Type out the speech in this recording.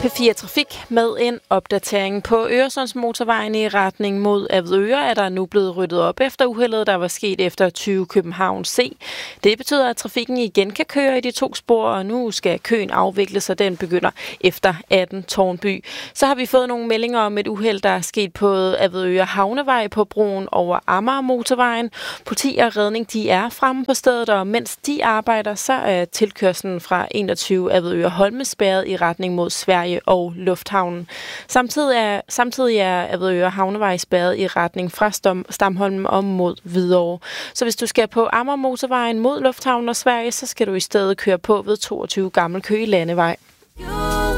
P4 Trafik med en opdatering. På Øresundsmotorvejen i retning mod Avedøre er der nu blevet ryddet op efter uheldet, der var sket efter 20 København C. Det betyder, at trafikken igen kan køre i de to spor, og nu skal køen afvikles, og den begynder efter 18 Tårnby. Så har vi fået nogle meldinger om et uheld, der er sket på Avedøre Havnevej på broen over Amager Motorvejen. Politi og redning de er fremme på stedet, og mens de arbejder, så er tilkørslen fra 21 Avedøre Holme spærret i retning mod Sverige og Lufthavnen. Samtidig er Avedøre Havnevej spærret i retning fra Stamholm og mod Hvidovre. Så hvis du skal på Amager Motorvejen mod Lufthavnen og Sverige, så skal du i stedet køre på ved 22 Gammel Køge Landevej.